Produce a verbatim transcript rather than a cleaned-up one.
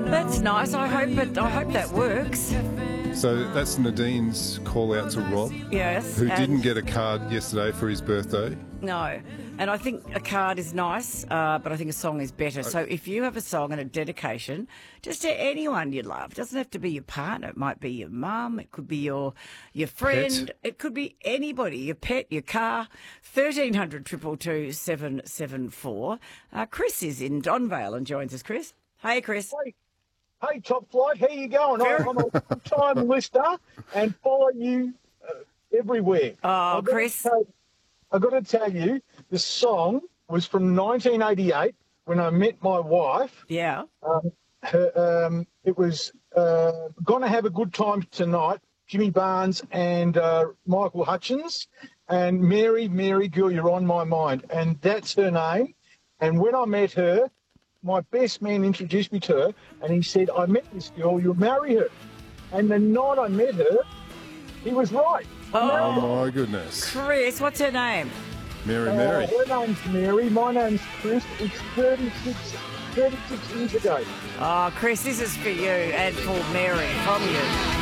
That's nice. I hope it. I hope that works. So that's Nadine's call out to Rob, Yes. who and- didn't get a card yesterday for his birthday. No. And I think a card is nice, uh, but I think a song is better. So if you have a song and a dedication, just to anyone you love, it doesn't have to be your partner. It might be your mum. It could be your your friend. Pet. It could be anybody, your pet, your car. thirteen hundred, two two two, seven seven four. Uh, Chris is in Donvale and joins us. Chris. Hey, Chris. Hey, hey, Top Flight, how you going? I'm a long-time listener and follow you uh, everywhere. Oh, I've got to Chris. tell- I've got to tell you, the song was from nineteen eighty-eight when I met my wife. Yeah. Um, her, um, it was uh, Gonna Have a Good Time Tonight, Jimmy Barnes and uh, Michael Hutchins, and Mary, Mary, Girl, You're On My Mind. And that's her name. And when I met her, my best man introduced me to her, and he said, I met this girl, you'll marry her. And the night I met her, he was right. Oh, my goodness. Chris, what's her name? Mary, Uh, Mary. her name's Mary, my name's Chris. It's thirty-six, thirty-six years ago. Oh, Chris, this is for you and for Mary from you.